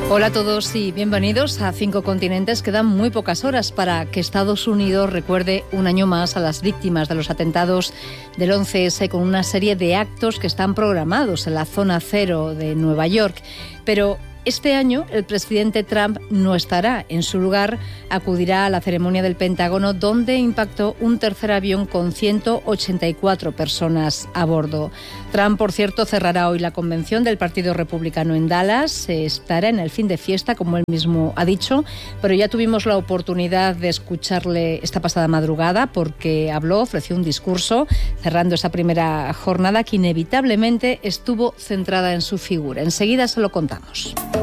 Hola a todos y bienvenidos a Cinco Continentes. Quedan muy pocas horas para que Estados Unidos recuerde un año más a las víctimas de los atentados del 11S con una serie de actos que están programados en la zona cero de Nueva York. Pero este año el presidente Trump no estará. En su lugar acudirá a la ceremonia del Pentágono, donde impactó un tercer avión con 184 personas a bordo. Trump, por cierto, cerrará hoy la convención del Partido Republicano en Dallas. Estará en el fin de fiesta, como él mismo ha dicho, pero ya tuvimos la oportunidad de escucharle esta pasada madrugada porque ofreció un discurso cerrando esa primera jornada que inevitablemente estuvo centrada en su figura. Enseguida se lo contamos.